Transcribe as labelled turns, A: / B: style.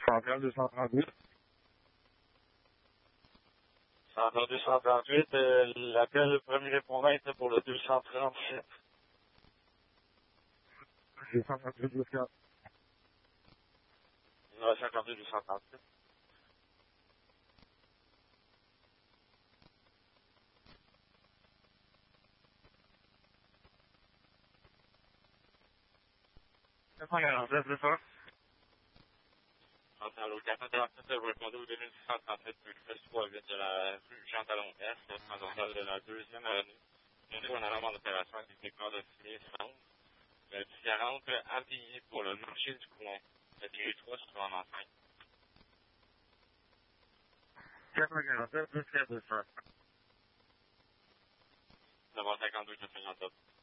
A: Centrale 238.
B: Centrale 238, l'appel, le premier répondant était pour le 237.
A: 238, 204.
B: 952 237.
A: C'est ça?
B: Centrale au 447, vous répondez au 2637, plus 38 de la rue Jean-Talon-Est, centrale de la deuxième avenue. Bientôt, un alarme en opération avec des décors de signer 30. Différentes API pour le marché du coin. Le TU3 se trouve en enceinte.
A: 447, 204, 200.
B: 952 457.